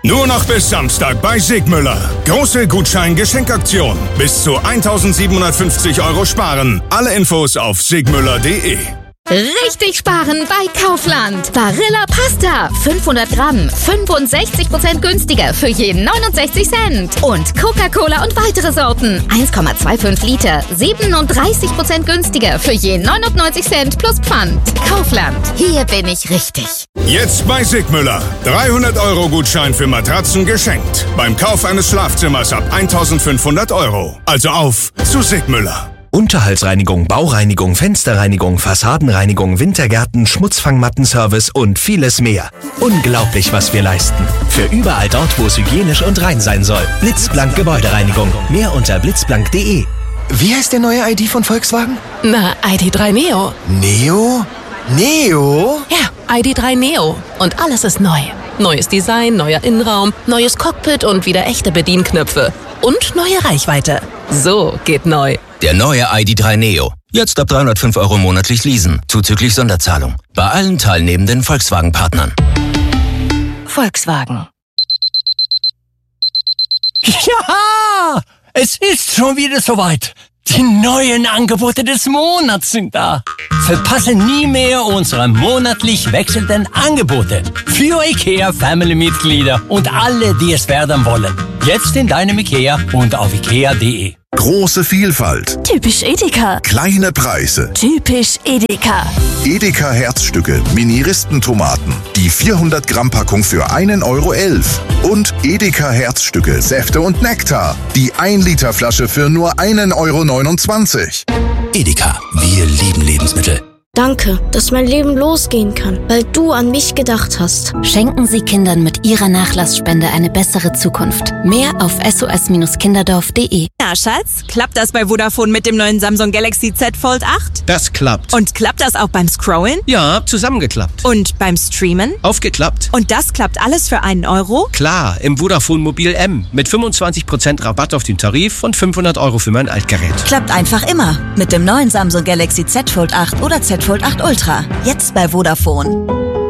Nur noch bis Samstag bei Sigmüller. Große Gutschein-Geschenkaktion. Bis zu 1.750 € sparen. Alle Infos auf sigmüller.de. Richtig sparen bei Kaufland. Barilla Pasta, 500 Gramm, 65% günstiger für je 69 Cent. Und Coca-Cola und weitere Sorten, 1,25 Liter, 37% günstiger für je 99 Cent plus Pfand. Kaufland, hier bin ich richtig. Jetzt bei Sigmüller. 300 € Gutschein für Matratzen geschenkt. Beim Kauf eines Schlafzimmers ab 1.500 €. Also auf zu Sigmüller. Unterhaltsreinigung, Baureinigung, Fensterreinigung, Fassadenreinigung, Wintergärten, Schmutzfangmattenservice und vieles mehr. Unglaublich, was wir leisten. Für überall dort, wo es hygienisch und rein sein soll. Blitzblank Gebäudereinigung. Mehr unter blitzblank.de. Wie heißt der neue ID von Volkswagen? Na, ID.3 Neo. Neo? Neo? Ja, ID.3 Neo. Und alles ist neu. Neues Design, neuer Innenraum, neues Cockpit und wieder echte Bedienknöpfe. Und neue Reichweite. So geht neu. Der neue ID.3 Neo. Jetzt ab 305 € monatlich leasen, zuzüglich Sonderzahlung. Bei allen teilnehmenden Volkswagen-Partnern. Volkswagen. Ja, es ist schon wieder soweit. Die neuen Angebote des Monats sind da. Verpasse nie mehr unsere monatlich wechselnden Angebote. Für IKEA Family-Mitglieder und alle, die es werden wollen. Jetzt in deinem IKEA und auf ikea.de. Große Vielfalt. Typisch Edeka. Kleine Preise. Typisch Edeka. Edeka Herzstücke, Mini-Ristentomaten. Die 400 Gramm Packung für 1,11 €. Und Edeka Herzstücke, Säfte und Nektar. Die 1 Liter Flasche für nur 1,29 €. Edeka, wir lieben Lebensmittel. Danke, dass mein Leben losgehen kann, weil du an mich gedacht hast. Schenken Sie Kindern mit Ihrer Nachlassspende eine bessere Zukunft. Mehr auf sos-kinderdorf.de. Ja, Schatz, klappt das bei Vodafone mit dem neuen Samsung Galaxy Z Fold 8? Das klappt. Und klappt das auch beim Scrollen? Ja, zusammengeklappt. Und beim Streamen? Aufgeklappt. Und das klappt alles für 1 €? Klar, im Vodafone Mobil M. Mit 25% Rabatt auf den Tarif und 500 € für mein Altgerät. Klappt einfach immer. Mit dem neuen Samsung Galaxy Z Fold 8 oder Z Fold 8 Ultra. Jetzt bei Vodafone.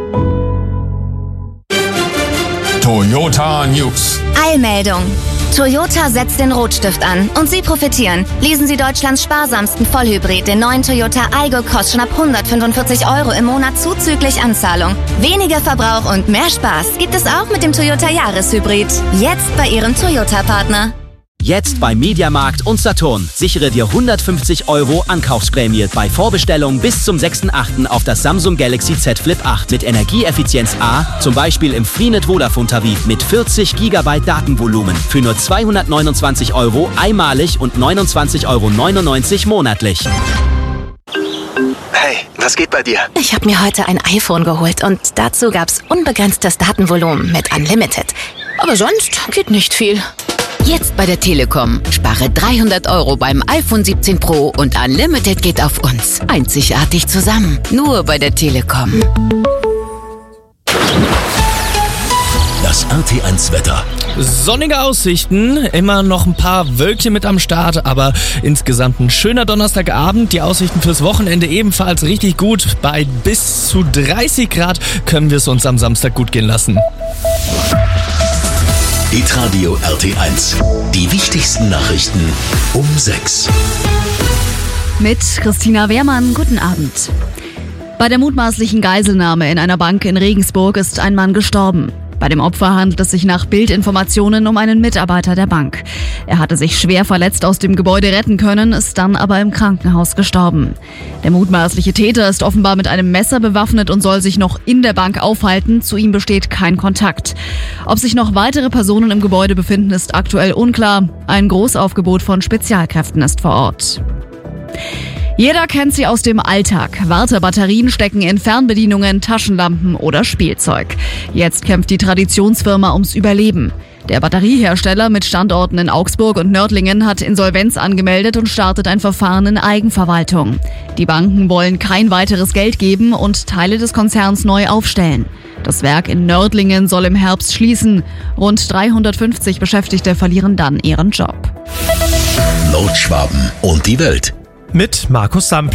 Toyota News. Eilmeldung. Toyota setzt den Rotstift an und Sie profitieren. Lesen Sie Deutschlands sparsamsten Vollhybrid, den neuen Toyota Aygo Cross schon ab 145 € im Monat zuzüglich Anzahlung. Weniger Verbrauch und mehr Spaß gibt es auch mit dem Toyota Jahreshybrid. Jetzt bei Ihrem Toyota-Partner. Jetzt bei Mediamarkt und Saturn. Sichere dir 150 € Ankaufsprämie bei Vorbestellung bis zum 6.8. auf das Samsung Galaxy Z Flip 8 mit Energieeffizienz A, zum Beispiel im Freenet Vodafone-Tarif mit 40 GB Datenvolumen für nur 229 € einmalig und 29,99 € monatlich. Hey, was geht bei dir? Ich habe mir heute ein iPhone geholt und dazu gab's unbegrenztes Datenvolumen mit Unlimited. Aber sonst geht nicht viel. Jetzt bei der Telekom. Spare 300 € beim iPhone 17 Pro und Unlimited geht auf uns. Einzigartig zusammen. Nur bei der Telekom. Das RT1 Wetter. Sonnige Aussichten, immer noch ein paar Wölkchen mit am Start, aber insgesamt ein schöner Donnerstagabend. Die Aussichten fürs Wochenende ebenfalls richtig gut. Bei bis zu 30 Grad können wir es uns am Samstag gut gehen lassen. Hitradio RT1. Die wichtigsten Nachrichten um 6. Mit Christina Wehrmann, guten Abend. Bei der mutmaßlichen Geiselnahme in einer Bank in Regensburg ist ein Mann gestorben. Bei dem Opfer handelt es sich nach Bildinformationen um einen Mitarbeiter der Bank. Er hatte sich schwer verletzt aus dem Gebäude retten können, ist dann aber im Krankenhaus gestorben. Der mutmaßliche Täter ist offenbar mit einem Messer bewaffnet und soll sich noch in der Bank aufhalten. Zu ihm besteht kein Kontakt. Ob sich noch weitere Personen im Gebäude befinden, ist aktuell unklar. Ein Großaufgebot von Spezialkräften ist vor Ort. Jeder kennt sie aus dem Alltag. Wartebatterien stecken in Fernbedienungen, Taschenlampen oder Spielzeug. Jetzt kämpft die Traditionsfirma ums Überleben. Der Batteriehersteller mit Standorten in Augsburg und Nördlingen hat Insolvenz angemeldet und startet ein Verfahren in Eigenverwaltung. Die Banken wollen kein weiteres Geld geben und Teile des Konzerns neu aufstellen. Das Werk in Nördlingen soll im Herbst schließen. Rund 350 Beschäftigte verlieren dann ihren Job. Nordschwaben und die Welt. Mit Markus Sampel.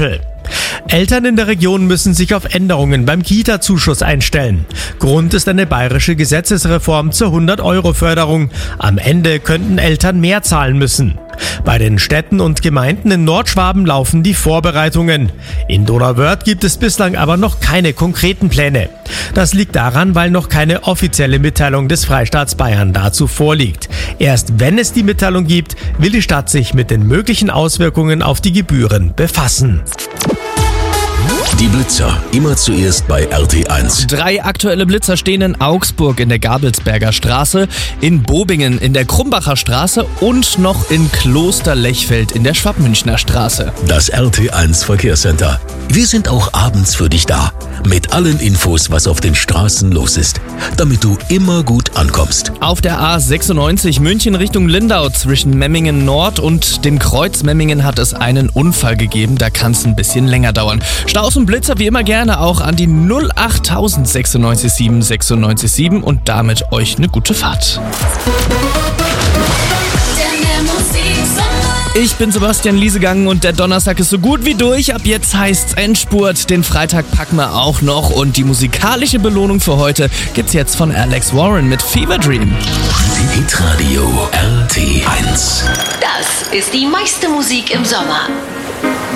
Eltern in der Region müssen sich auf Änderungen beim Kita-Zuschuss einstellen. Grund ist eine bayerische Gesetzesreform zur 100-Euro-Förderung. Am Ende könnten Eltern mehr zahlen müssen. Bei den Städten und Gemeinden in Nordschwaben laufen die Vorbereitungen. In Donauwörth gibt es bislang aber noch keine konkreten Pläne. Das liegt daran, weil noch keine offizielle Mitteilung des Freistaats Bayern dazu vorliegt. Erst wenn es die Mitteilung gibt, will die Stadt sich mit den möglichen Auswirkungen auf die Gebühren befassen. Die Blitzer, immer zuerst bei RT1. 3 aktuelle Blitzer stehen in Augsburg in der Gabelsberger Straße, in Bobingen in der Krumbacher Straße und noch in Klosterlechfeld in der Schwabmünchner Straße. Das RT1 Verkehrscenter. Wir sind auch abends für dich da. Mit allen Infos, was auf den Straßen los ist. Damit du immer gut ankommst. Auf der A96 München Richtung Lindau zwischen Memmingen Nord und dem Kreuz Memmingen hat es einen Unfall gegeben. Da kann es ein bisschen länger dauern. Staus und Blitzer wie immer gerne auch an die 08000 96 7 96 7 und damit euch eine gute Fahrt. Ich bin Sebastian Liesegang und der Donnerstag ist so gut wie durch. Ab jetzt heißt's Endspurt. Den Freitag packen wir auch noch und die musikalische Belohnung für heute gibt's jetzt von Alex Warren mit Fever Dream. Hitradio RT1. Das ist die meiste Musik im Sommer.